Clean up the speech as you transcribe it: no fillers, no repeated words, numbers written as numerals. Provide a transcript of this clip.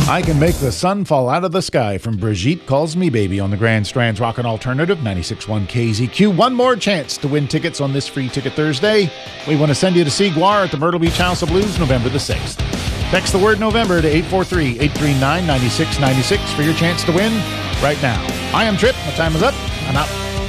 I Can Make the Sun Fall Out of the Sky from Brigitte Calls Me Baby on the Grand Strand's Rockin' Alternative 96.1 KZQ. One more chance to win tickets on this Free Ticket Thursday. We want to send you to see Gwar at the Myrtle Beach House of Blues November the 6th. Text the word November to 843-839-9696 for your chance to win right now. I am Trip. My time is up. I'm out.